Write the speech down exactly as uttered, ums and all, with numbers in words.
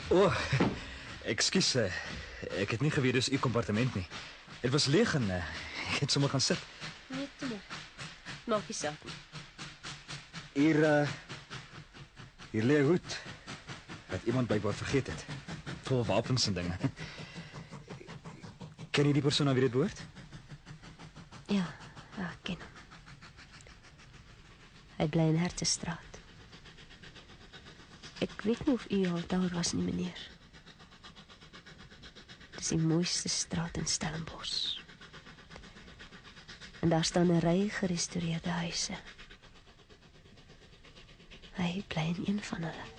O, oh, ekskuus, uh, ek het nie geweet dis u kompartement nie. Dit was leeg en uh, ek het sommer gaan sit. Nee, toe maar. Maak nie saak nie. Hier, uh, hier lê 'n hoed wat iemand blykbaar vergeet het. Vol wapens en dinge. Ken jy die persoon aan wie dit behoort? Ja, ja, ek ken hom. Hy bly in Hertestraat. Ek weet nie of u al daar was nie, meneer. Dis die mooiste straat in Stellenbosch. En daar staan 'n ry gerestoreerde huise. Hy bly in een van hulle.